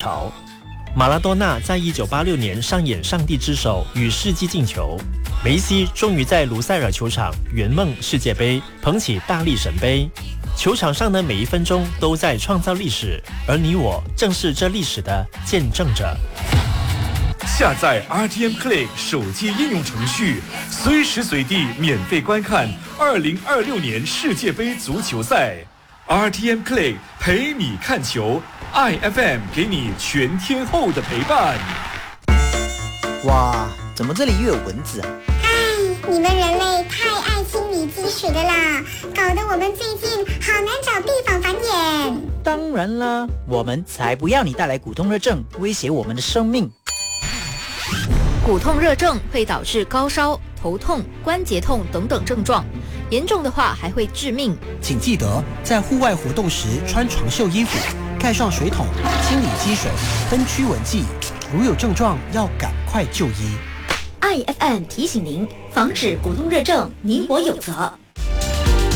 潮。马拉多纳在1986年上演上帝之手与世纪进球，梅西终于在卢塞尔球场圆梦世界杯，捧起大力神杯。球场上的每一分钟都在创造历史，而你我正是这历史的见证者。 下载 RTM Play 手机应用程序，随时随地免费观看2026年世界杯足球赛。RTM Play 陪你看球，iFM 给你全天候的陪伴。 哇，怎么这里又有蚊子啊？ 你们人类太爱清理积水的啦，搞得我们最近好难找地方繁衍。 当然啦，我们才不要你带来骨痛热症，威胁我们的生命。 骨痛热症会导致高烧、头痛、关节痛等等症状，严重的话还会致命。 请记得在户外活动时穿长袖衣服，盖上水桶，清理积水，喷驱蚊剂。如有症状，要赶快就医。 IFM 提醒您，防止骨痛热症，你我有责。